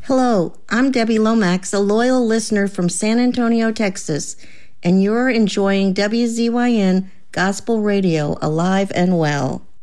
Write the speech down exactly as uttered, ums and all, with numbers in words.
Hello, I'm Debbie Lomax, a loyal listener from San Antonio, Texas, and you're enjoying W Z Y N Gospel Radio Alive and Well.